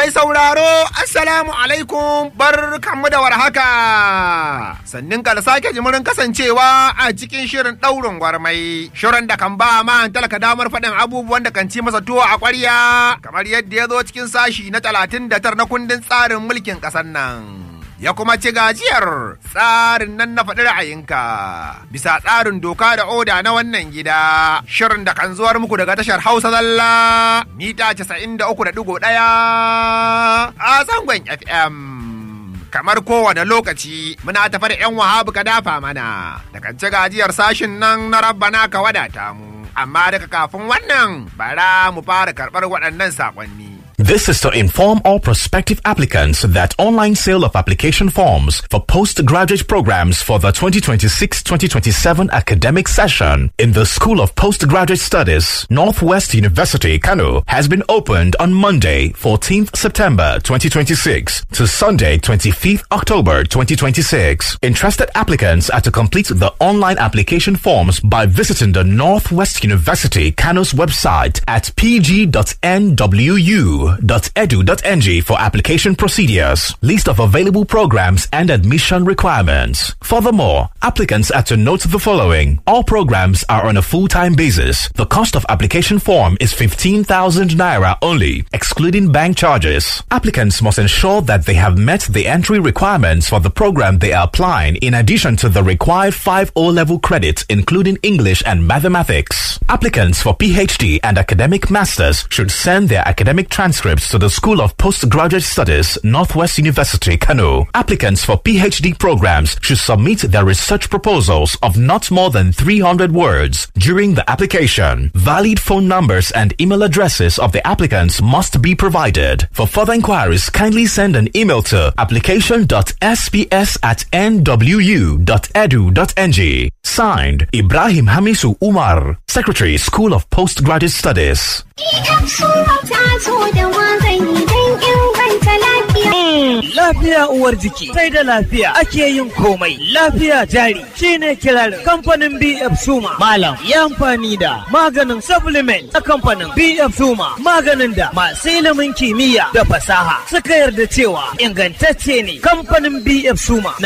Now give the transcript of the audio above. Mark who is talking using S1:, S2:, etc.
S1: Mai sauraro, Assalamu alaikum, barkanmu da warhaka. Sannin ka da sake jimurin kasancewa a cikin shirin ɗaurin gwarmai. Shirin da kan ba ma talaka damar faɗin abubuwan da kan ci masa tuwo a ƙwarya, kamar yadda ya zo cikin sashi na 39 na kundin tsarin mulkin ƙasar nan. Ya kuma ci gajiyar tsarin nan na faɗi ra'ayinka bisa tsarin doka da oda na wannan gida, shirin da kan zuwar muku daga tashar Hausa Zalla mita 93.1 a zangon FM. Kamar kowane lokaci muna tafa da 'yan wahabu ka dafa mana da kan ci gajiyar sashin nan na Rabbana ka wadata mu, amma daga kafin wannan bara mu fara karɓar waɗannan saƙonni.
S2: This is to inform all prospective applicants that online sale of application forms for postgraduate programs for the 2026-2027 academic session in the School of Postgraduate Studies, Northwest University, Kano, has been opened on Monday, 14th September 2026 to Sunday, 25th October 2026. Interested applicants are to complete the online application forms by visiting the Northwest University, Kano's website at pg.nwu.edu.ng for application procedures, list of available programs and admission requirements. Furthermore, applicants are to note the following. All programs are on a full-time basis. The cost of application form is 15,000 naira only, excluding bank charges. Applicants must ensure that they have met the entry requirements for the program they are applying in addition to the required 5 O-level credits including English and mathematics. Applicants for PhD and academic masters should send their academic transcripts to the School of Postgraduate Studies, Northwest University, Kano. Applicants for PhD programs should submit their research proposals of not more than 300 words during the application. Valid phone numbers and email addresses of the applicants must be provided. For further inquiries, kindly send an email to application.sps@nwu.edu.ng. Signed, Ibrahim Hamisu Umar, Secretary, School of Postgraduate Studies.
S3: Lafiya uwar jiki, sai da lafiya ake yin komai. Lafiya jari shine kirarin kamfanin BF Suma. Malam ya amfani da maganin supplement na kamfanin BF Suma, maganin da masu ilimin kimiyya da fasaha suka yarda cewa ingantacce ne. Kamfanin BF Suma